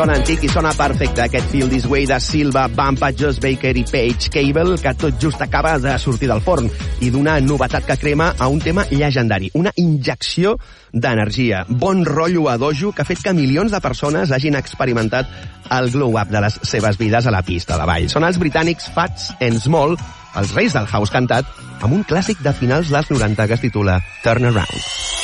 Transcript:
Sona antic i sona perfecte aquest Feel This Way de Silva, Bumpa, Josh Baker i Paige Cable, que tot just acaba de sortir del forn i d'una novetat que crema a un tema llegendari, una injecció d'energia, bon rotllo a dojo que ha fet que milions de persones hagin experimentat el glow-up de les seves vides a la pista de ball. Són els britànics Fats and Small, els reis del house cantat, amb un clàssic de finals dels 90 que es titula Turn Around.